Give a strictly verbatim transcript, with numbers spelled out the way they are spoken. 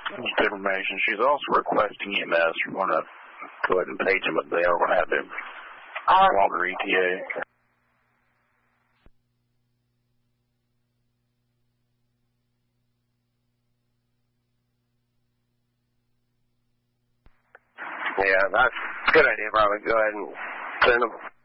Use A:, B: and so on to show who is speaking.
A: Just information. She's also requesting E M S. You want to go ahead and page them, but they are going to have their Walter E T A.
B: Yeah, that's a good idea, probably. Go ahead and send them.